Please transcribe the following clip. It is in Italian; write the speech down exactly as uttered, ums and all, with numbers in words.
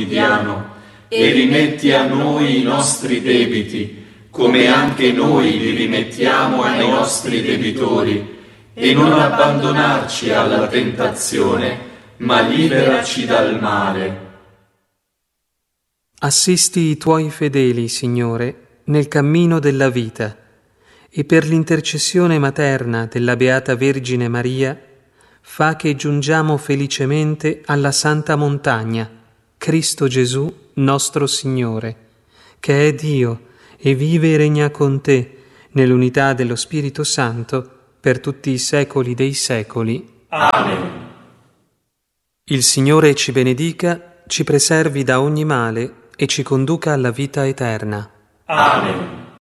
quotidiano e rimetti a noi i nostri debiti, come anche noi li rimettiamo ai nostri debitori, e non abbandonarci alla tentazione, ma liberaci dal male. Assisti i tuoi fedeli, Signore, nel cammino della vita, e per l'intercessione materna della Beata Vergine Maria, fa che giungiamo felicemente alla Santa Montagna, Cristo Gesù, nostro Signore, che è Dio e vive e regna con te, nell'unità dello Spirito Santo, per tutti i secoli dei secoli. Amen. Il Signore ci benedica, ci preservi da ogni male e ci conduca alla vita eterna. Amen.